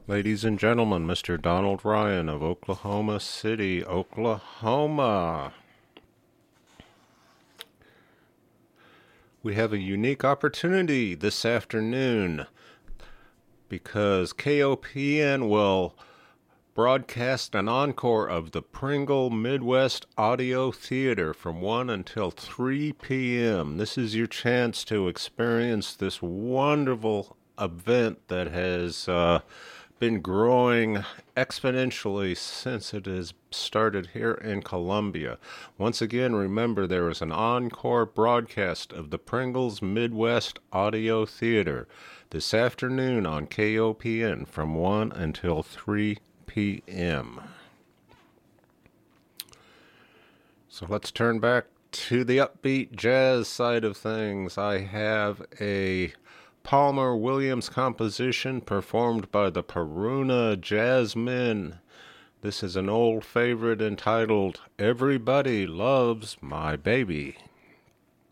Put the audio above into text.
Ladies and gentlemen, Mr. Donald Ryan of Oklahoma City, Oklahoma. We have a unique opportunity this afternoon because KOPN will broadcast an encore of the Pringle Midwest Audio Theater from 1 until 3 p.m. This is your chance to experience this wonderful event that has been growing exponentially since it has started here in Columbia. Once again, remember there is an encore broadcast of the Pringles Midwest Audio Theater this afternoon on KOPN from 1 until 3 p.m. So let's turn back to the upbeat jazz side of things. I have a Palmer Williams composition performed by the Peruna Jazzmen. This is an old favorite entitled Everybody Loves My Baby.